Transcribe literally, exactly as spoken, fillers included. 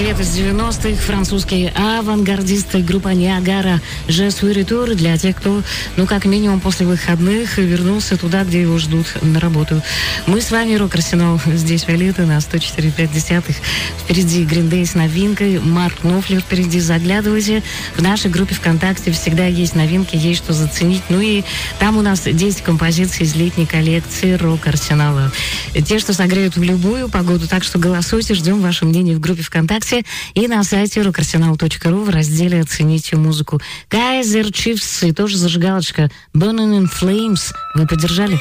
Привет из девяностых. Французские авангардисты, группа Ниагара, «Je suis retour» для тех, кто, ну, как минимум, после выходных вернулся туда, где его ждут на работу. Мы с вами, Рок-Арсенал, здесь Виолетта на сто четыре и пять десятых. Впереди Green Day с новинкой, Марк Knopfler впереди. Заглядывайте. В нашей группе ВКонтакте всегда есть новинки, есть что заценить. Ну и там у нас десять композиций из летней коллекции Рок-Арсенала. Те, что согреют в любую погоду, так что голосуйте, ждем ваше мнение в группе ВКонтакте и на сайте рок арсенал точка ру в разделе «Оцените музыку». Kaiser Chiefs и тоже зажигалочка Burning in Flames. Вы поддержали?